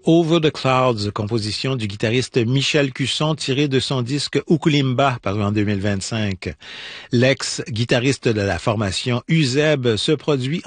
Over the Clouds, composition du guitariste Michel Cusson tiré de son disque Ukulimba, paru en 2025. L'ex-guitariste de la formation Uzeb se produit